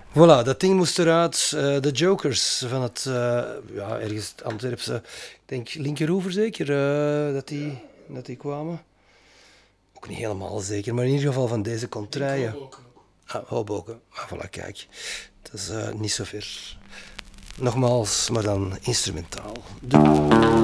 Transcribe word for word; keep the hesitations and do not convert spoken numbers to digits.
Voilà, dat ding moest eruit. Uh, de Jokers van het, uh, ja, ergens het Antwerpse, ik denk Linkeroever zeker, uh, dat, die, dat die kwamen. Ook niet helemaal zeker, maar in ieder geval van deze contraien. Hoboken. Ah, Hoboken. Ah, voilà, kijk. Dat is uh, niet zo ver. Nogmaals, maar dan instrumentaal. Doei.